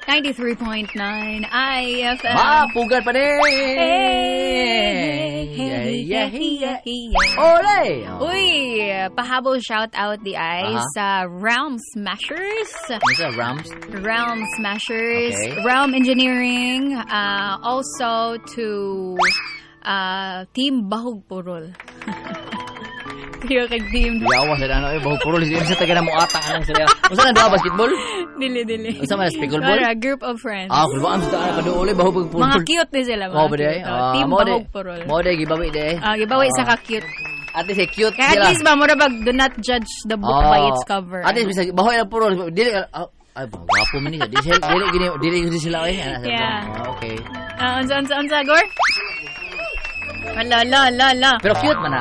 93.9 IFM. Mapugan pa din! Ole! Uy, pahabol shout out di ay sa Realm Smashers. Ano sa Rams? Realm Smashers. Okay. Realm Engineering. Also to Team Bahog Purol. Kayo kay Team. Yawa sa ano, bahog puro. Sa taga na mo atang anong sila. Masa na doon basketball? Dili. Masa man pickleball? A group of friends. Kulba ang sa ano, paduuli, bahog puro. Mga cute din sila. Ba day? Team Bahog Purol. Mo day, gibawi day. Gibawi sa ka-cute. At least cute kaya sila. At least ba, mura bag, do not judge the book by its cover. At least, bisag, bahoy na puro. Dili, ay, gwapo man niya. Dili sila ay. Yeah. Okay. Unsa, Gor? Ala. Pero cute man na.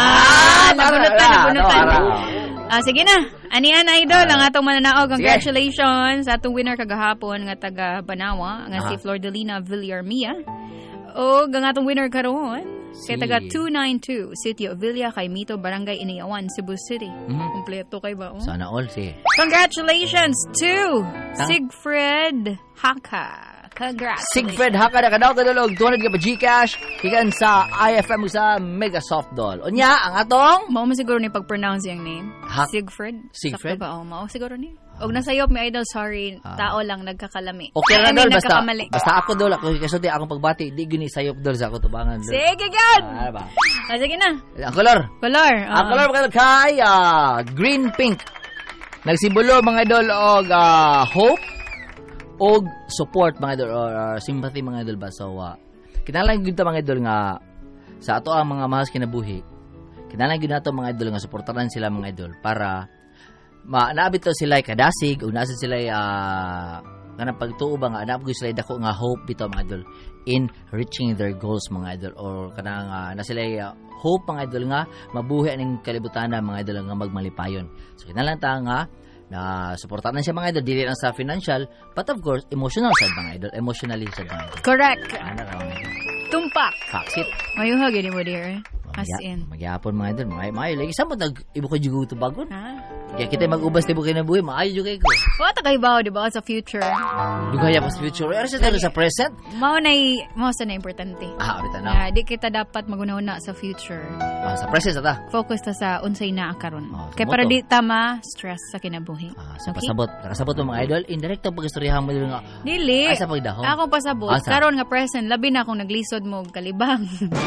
Nabunutan. Sige na. Anian Idol, ang atong mananaog. Congratulations sa atong winner kagahapon nga taga Banawa, nga si Flordelina Villarmia. O ang atong winner karon kay taga 292 City of Villa, kay Mito, Barangay Inayawan, Cebu City. Kompleto kay ba? Sana all, sige. Congratulations to Sigfred Haka. Congrats. Sigfred Haka na kadaw kadalog 200 ka pa Gcash kikan sa IFM sa Mega Soft Doll. Unya ang atong mao man siguro ni pag-pronounce yung name. Sigfred. Sigfred ba? Mao siguro ni. Og nasayop mi Idol, sorry. Tao lang nagkakalami. Okay na dol, basta ako dol, ako kasulti akong pagbati, di gini sayop dol sa ako tubangan dol. Sige gad. Ba? Sige na. Ang color. Ang color mga kay green pink. Nagsimbolo mga idol og hope og support mga idol or sympathy mga idol ba. So kinahanglan gyud ta mga idol nga sa ato ang mga mahas kinabuhi. Kinahanglan gyud nato mga idol nga suportahan sila mga idol para naabit to sila kadasig o nasa sila kanang pagtuo ba nga naabot sila dako nga hope bitaw mga idol in reaching their goals mga idol or kanang na sila hope mga idol nga mabuhi aning kalibutan mga idol nga magmalipayon. So kinahanglan ta nga na suportahan siya mga idol dili lang sa financial but of course emotional side mga idol, emotionally side mga idol. Correct. Tumpak. Faksit. Mayuha gini mo dear. As in. Magyapon mga idol, maayo lagi samot ibo ko jugo to bagon. Kaya kita mag-ubas tibo kay nabuhi, maayo jud kay ko. Wata kay bawo di ba sa future? Dugaya pa sa future. Pero sa present. Mao sa na importante. Bita na. Di kita dapat magunahuna sa future. Sa present ta. Focus ta sa unsay naa karon. Kay para di ta ma-stress sa kinabuhi. Sa pasabot. Nakasabot mo mga idol, indirect ang pag-istoryahan mo nga. Dili. Ay sa pagdahom. Akong pasabot. Karon nga present, labi na akong naglisod mo kalibang.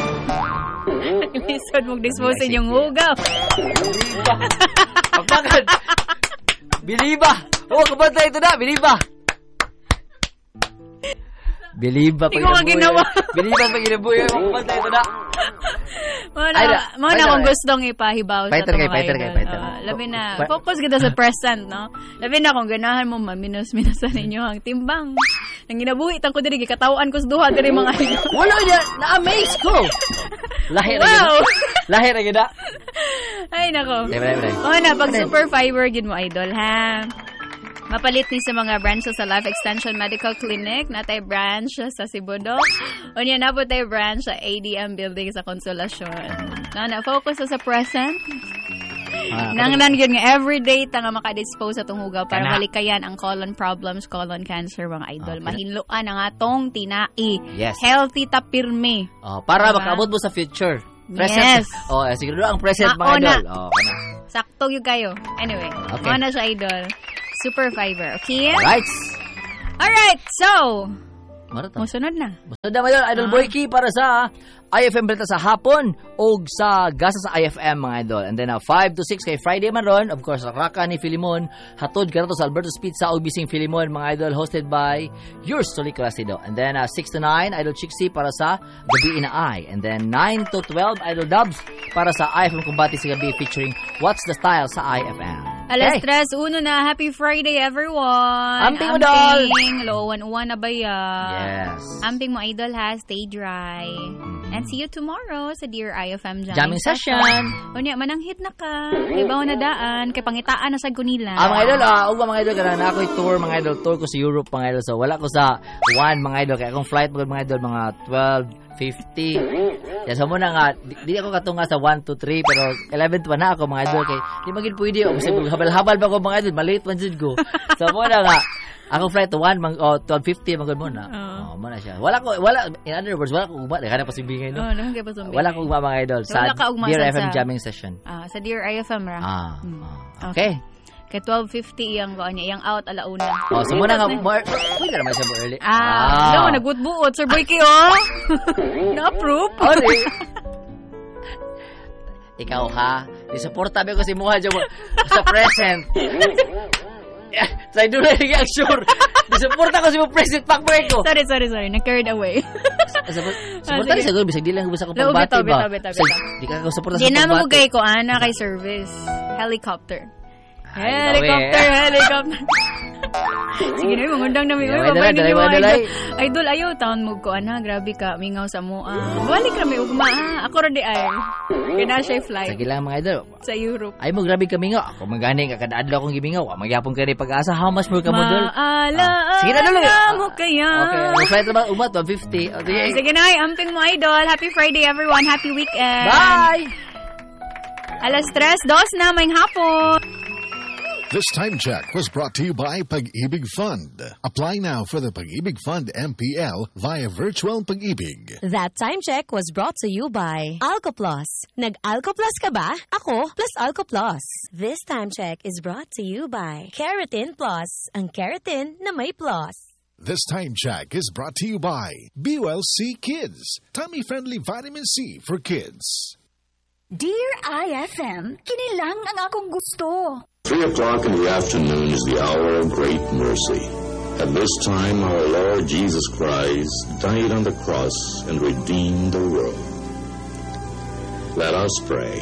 Lisod mong dispose yung hugaw. Bakit? Biliba! Kabanta ito na! Biliba! Hindi ko ka ginawa. Biliba pag ginabuhay. Kabanta ito na! Muna akong gustong ipahibaw sa itong mga idol. Labi na, focus kita sa present, no? Labi na kung ganahan mo, maminus-minusan ninyo ang timbang. Nang ginabuhi, ko diri, katawan ko sa duha diri mga idol. Wala na, na-amaze ko! Lahir na gina. Ay, nako. Pag super fiber, gin mo idol, ha? Mapalit ni sa mga branches sa Life Extension Medical Clinic, natay branch sa Sibudok. Unya na po tayo branch sa ADM Building sa Consolacion. Na-focus sa present. Nanglan yun nga everyday ta nga makadispose sa itong hugaw para malikayan ang colon problems, colon cancer, mga idol. Mahinluan ang atong tinai. Yes. Healthy ta pirmi. Para makaabot mo sa future. Present. Yes. Siguro ang present mga idol. Sakto yun kayo. Anyway, na siya idol. Super fiber, okay? Alright, so musunod na. Musunod na mga idol Boyki para sa IFM Balita sa hapon o sa gasa sa IFM mga idol. And then 5 to 6 kay Friday man ron. Of course, Raka ni Filimon. Hatod ka sa Alberto's Pizza o Bising Filimon mga idol, hosted by yours truly Clasido. And then 6 to 9 Idol Chixie para sa Gabi Ina Ay. And then 9 to 12 Idol Dubs para sa IFM Kumbati sa Gabi featuring What's the Style sa IFM. Alas 3:01 na. Happy Friday, everyone. Amping mo, Dol. Low 1-1 na ba yan? Yes. Amping mo, idol, ha? Stay dry. And see you tomorrow sa Dear IFM Jamming Session. Unya, mananghit na ka. Ibaw na daan. Kay pangitaan na sa gunila. Mga idol, mga idol, karang na ako'y tour, mga idol. Tour ko sa Europe, mga idol. So, wala ko sa 1, mga idol. Kaya akong flight, mga idol, mga 12:50. Kaya sa muna nga, di ako katunga sa 1 to 3, pero 11 pa na ako, mga idol. Kaya di magin pwede. Kasi habal-habal ba ko, mga idol, maliit man dyan ko. So muna nga, Ako flight 12:50 magod mo na. Mo na siya. In other words, wala ko ugma, kana pasibingay no. Nangkay pasibingay. Wala ko ugma mga idol sa Dear FM jamming session. Sa Dear FM ra. Okay. Kay 12:50 iyang iyang out alauna. So muna nga wala naman siya mo early. No, nagbuot-buot Sir Boyki Na-approve. Ikaw ha, disuporta ko si Muha sa present. Sa idol na reaction. Disuporta ko si mo present pakbay ko. Sorry. Na-carried away. Suporta rin siguro. Bisag di lang gusto ko pagbati ba. Di ka ako suporta sa pagbati. Di naman ko ko kay service. Helicopter. Sige na, mangundang namin. Idol, ayaw, taon mo ko, grabe ka, mingaw sa mo. Balik na may ugma, Ako rin di ay. Kaya siya flight. Sige lang mga idol. Sa Europe. Ay mo, grabe ka mingaw. Ako maganing, kakadaadlo akong gimingaw. Magyapon ka rin pag-asa. How much more ka mo, Dol? Sige na, Dol. Mo kaya. Okay, flight naman, umat, 150. Sige na, amping mo, idol. Happy Friday, everyone. Happy weekend. Bye! 3:02 na, may hapon. This time check was brought to you by Pag-ibig Fund. Apply now for the Pag-ibig Fund MPL via Virtual Pag-ibig. That time check was brought to you by AlcoPlus. Nag-AlcoPlus ka ba? Ako plus AlcoPlus. This time check is brought to you by Keratin Plus. Ang keratin na may plus. This time check is brought to you by BULC Kids. Tummy-friendly vitamin C for kids. Dear IFM, kinilang ang akong gusto. 3:00 in the afternoon is the hour of great mercy. At this time, our Lord Jesus Christ died on the cross and redeemed the world. Let us pray.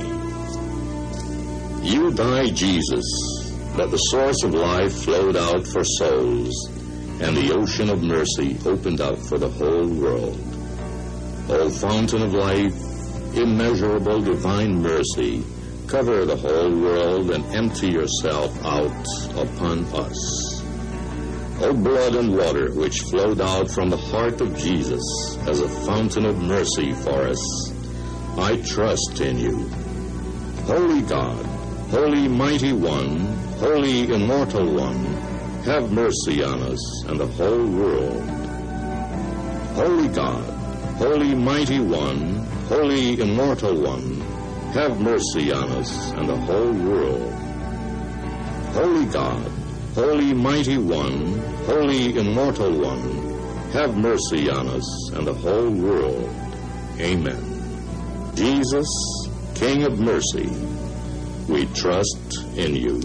You died, Jesus, that the source of life flowed out for souls, and the ocean of mercy opened up for the whole world. O fountain of life, immeasurable divine mercy, cover the whole world and empty yourself out upon us. O blood and water which flowed out from the heart of Jesus as a fountain of mercy for us, I trust in you. Holy God, Holy Mighty One, Holy Immortal One, have mercy on us and the whole world. Holy God, Holy Mighty One, Holy Immortal One, have mercy on us and the whole world. Holy God, Holy Mighty One, Holy Immortal One, have mercy on us and the whole world. Amen. Jesus, King of mercy, we trust in you.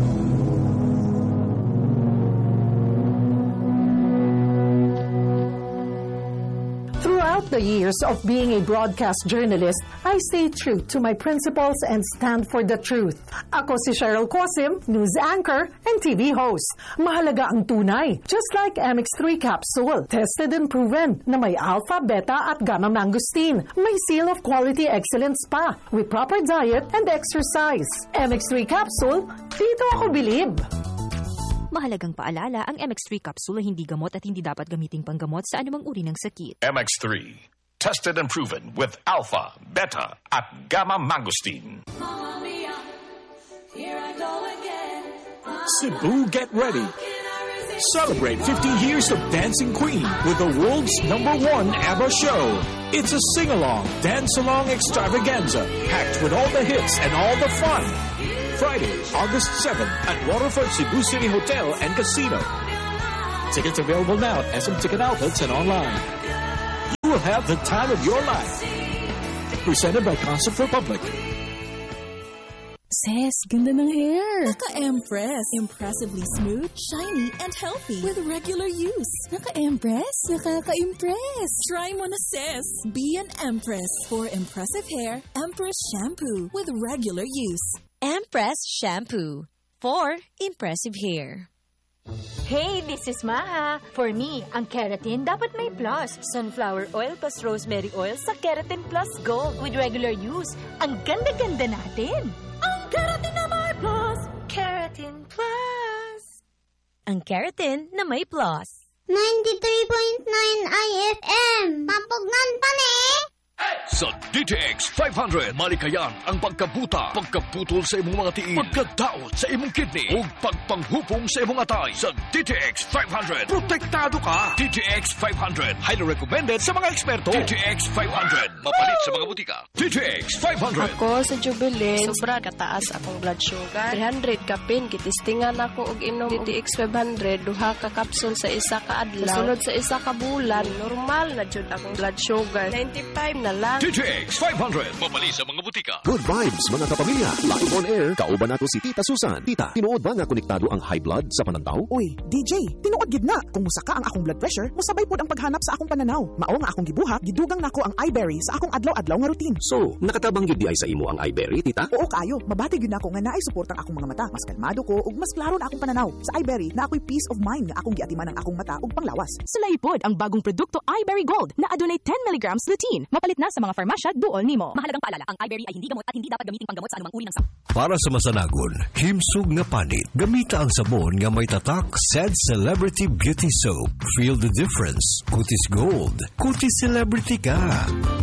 Throughout the years of being a broadcast journalist, I stay true to my principles and stand for the truth. Ako si Cheryl Cosim, news anchor and TV host. Mahalaga ang tunay, just like MX3 capsule. Tested and proven na may alpha, beta at gamma mangosteen. May seal of quality excellence pa with proper diet and exercise. MX3 capsule, dito ako bilib. Mahalagang paalala, ang MX3 capsule ay hindi gamot at hindi dapat gamiting panggamot sa anumang uri ng sakit. MX3, tested and proven with alpha, beta, at gamma mangosteen. Cebu, get ready. Celebrate 50 years of Dancing Queen with the world's #1 ABBA show. It's a sing-along, dance-along extravaganza, packed with all the hits and all the fun. Friday, August 7 at Waterfront Cebu City Hotel and Casino. Tickets available now at SM Ticket Outlets and online. You will have the time of your life. Presented by Concert Republic. Sis, ganda ng hair. Naka-Empress. Impressively smooth, shiny, and healthy with regular use. Naka-Empress? Nakaka-impress. Try mo na, sis. Be an Empress. For impressive hair, Empress Shampoo with regular use. Empress Shampoo for impressive hair. Hey, this is Maha. For me, ang keratin dapat may plus. Sunflower oil plus rosemary oil sa Keratin Plus Gold with regular use. Ang ganda-ganda natin. Ang keratin na may plus. Keratin Plus. Ang keratin na may plus. 93.9 IFM. Pampugnan pa ni. Sa DTX 500, malikayan ang pagkabuta, pagkaputol sa imong mga tiil, pagkadaot sa imong kidney, ug pagpanghupong sa imong atay. Sa DTX 500, protektado ka. DTX 500, highly recommended sa mga eksperto. DTX 500, mapalit sa mga butika. DTX 500. Ako sa Jubilee, sobra kataas akong blood sugar. 300 kapin, kitistingan ako og inom DTX 500, duha ka kapsul sa isa ka adlaw. Sunod sa isa ka bulan, normal na jud akong blood sugar. 95 na lang. DTX 500, mapali sa mga butika. Good vibes, mga kapamilya. Live on air, kauban nato si Tita Susan. Tita, tinuod ba nga konektado ang high blood sa panantaw? Uy, DJ, tinuod gid na. Kung musaka ang akong blood pressure, musabay pod ang paghanap sa akong pananaw. Mao nga akong gibuhat, gidugang nako ang iBerry sa akong adlaw-adlaw nga routine. So, nakatabang gid di ay sa imo ang iBerry, Tita? Oo kayo, mabati gyud nako nga naay suporta ang akong mga mata. Mas kalmado ko ug mas klaro na akong pananaw. Sa iBerry na ako'y peace of mind nga akong giatiman ang akong mata ug panglawas. Sulaipod ang bagong produkto iBerry Gold na adunay 10 mg lutein. Mapalit na sa mga farmasya duol nimo. Mahalagang paalala, ang iBerry ay hindi gamot at hindi dapat gamitin panggamot sa anumang uri ng sakit. Para sa masanagon, himsog nga panit, gamita ang sabon nga may tatak Said Celebrity Beauty Soap. Feel the difference. Kutis Gold. Kutis Celebrity ka.